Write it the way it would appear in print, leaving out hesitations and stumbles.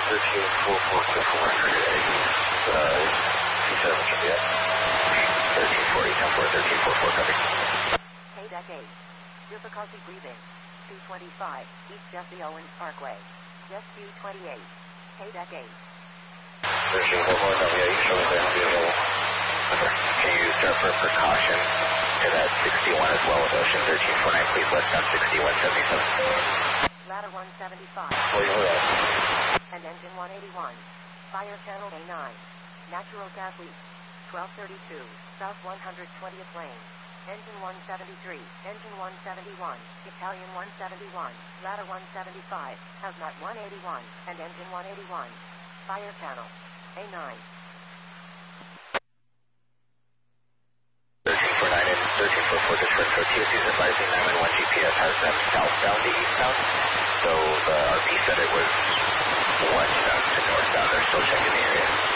GPS. 1340, 10-4, 1344, copy. KDEC 8. Difficulty breathing. 225, East Jesse Owens Parkway. Jet 228. KDEC 8. 1344, copy. Showing the available. Can you start for precaution to that 61 as well with Ocean 1349, please westbound 6177. Ladder 175. Fully loaded. And engine 181. Fire channel A9. Natural gas leak. 1232, South 120th lane. Engine 173, Engine 171, Italian 171, Ladder 175, Hazmat 181, and Engine 181. Fire channel A9. 1349 and 1344 Detroit Code TSC is advising 911 GPS has them southbound to eastbound, so the RP said it was westbound to north.